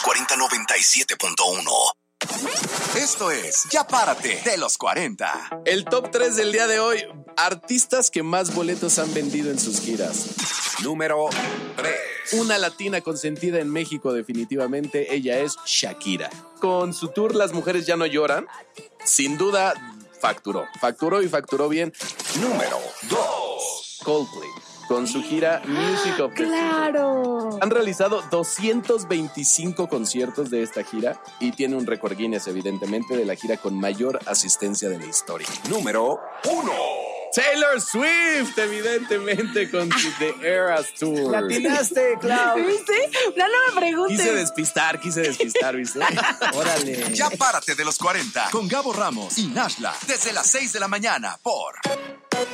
4097.1. Esto es Ya Párate de los 40. El top 3 del día de hoy, artistas que más boletos han vendido en sus giras. Número 3. Una latina consentida en México definitivamente, ella es Shakira. Con su tour Las Mujeres Ya No Lloran, sin duda facturó bien. Número 2. Coldplay, con su gira Music of the ¡Claro! Han realizado 225 conciertos de esta gira y tiene un récord Guinness, evidentemente, de la gira con mayor asistencia de la historia. Número 1. Taylor Swift, evidentemente, con su The Eras Tour. ¡La atinaste, Clau! ¿Viste? No me preguntes. Quise despistar, ¿viste? Órale. Ya Párate de los 40 con Gabo Ramos y Nashla desde las 6 de la mañana por